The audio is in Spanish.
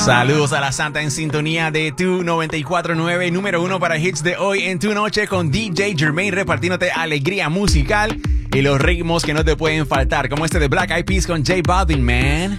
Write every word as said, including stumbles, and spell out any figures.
Saludos a la Santa en sintonía de Tu noventa y cuatro punto nueve, número uno para hits de hoy en tu noche con D J Jermaine repartiéndote alegría musical y los ritmos que no te pueden faltar, como este de Black Eyed Peas con J Balvin, man.